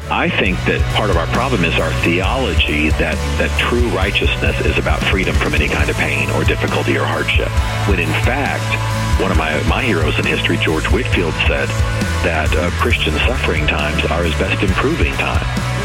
I think that part of our problem is our theology that true righteousness is about freedom from any kind of pain or difficulty or hardship. When in fact, one of my heroes in history, George Whitefield, said that Christian suffering times are his best improving time.